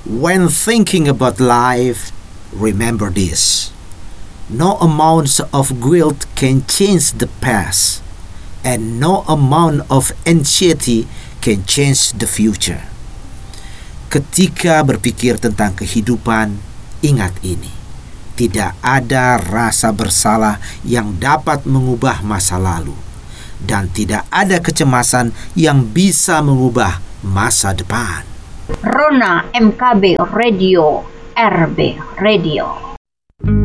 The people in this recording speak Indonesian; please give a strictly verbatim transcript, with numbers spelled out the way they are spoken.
When thinking about life, remember this. No amount of guilt can change the past, and no amount of anxiety can change the future. Ketika berpikir tentang kehidupan, ingat ini. Tidak ada rasa bersalah yang dapat mengubah masa lalu, dan tidak ada kecemasan yang bisa mengubah masa depan. Rona M K B Radio, R B Radio.